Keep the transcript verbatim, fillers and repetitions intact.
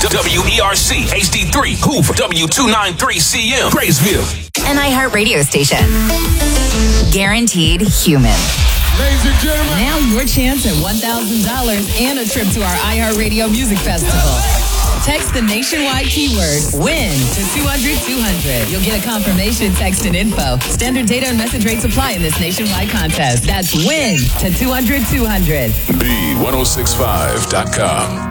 W E R C H D three Hoover, W two ninety-three C M Graysville. An iHeart radio station. Guaranteed human. Ladies and gentlemen. Now your chance at one thousand dollars and a trip to our iHeartRadio Music Festival. Text the nationwide keyword WIN to two hundred two hundred. You'll get a confirmation text and info. Standard data and message rates apply in this nationwide contest. That's WIN to two hundred two hundred. B ten sixty-five dot com.